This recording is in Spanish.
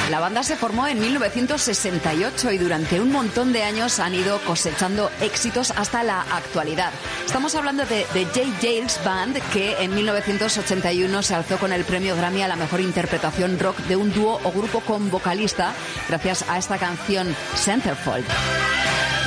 La banda se formó en 1968 y durante un montón de años han ido cosechando éxitos hasta la actualidad. Estamos hablando de J. Geils Band, que en 1981 se alzó con el premio Grammy a la mejor interpretación rock de un dúo o grupo con vocalista, gracias a esta canción Centerfold.